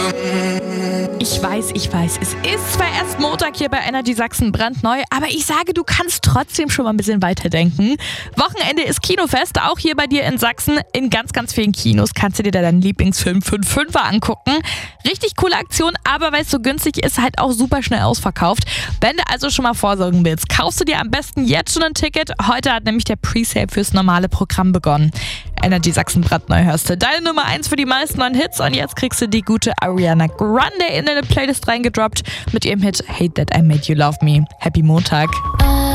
Ich weiß, es ist zwar erst Montag hier bei Energy Sachsen brandneu, aber ich sage, du kannst trotzdem schon mal ein bisschen weiterdenken. Wochenende ist Kinofest, auch hier bei dir in Sachsen. In ganz, ganz vielen Kinos kannst du dir da deinen Lieblingsfilm 5-5er angucken. Richtig coole Aktion, aber weil es so günstig ist, halt auch super schnell ausverkauft. Wenn du also schon mal vorsorgen willst, kaufst du dir am besten jetzt schon ein Ticket. Heute hat nämlich der Presale fürs normale Programm begonnen. Energy Sachsen brandneu hörst du. Deine Nummer 1 für die meisten neuen Hits und jetzt kriegst du die gute Ariana Grande in deine Playlist reingedroppt mit ihrem Hit Hate That I Made You Love Me. Happy Montag.